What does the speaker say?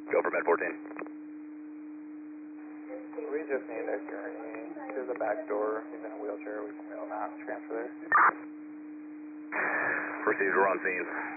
Go for Med 14. We just need a gurney to the back door. He's in a wheelchair. We can wheel him out and transfer there. Received, we're on scene.